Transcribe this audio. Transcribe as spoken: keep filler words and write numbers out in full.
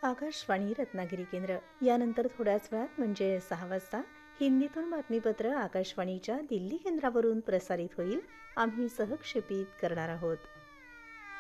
आकाशवाणी रत्नागिरी केंद्र. यानंतर थोड्याच वेळात म्हणजे सहा वाजता हिंदीतून बातमीपत्र आकाशवाणीच्या दिल्ली केंद्रावरून प्रसारित होईल. आम्ही सहक्षेपित करणार आहोत.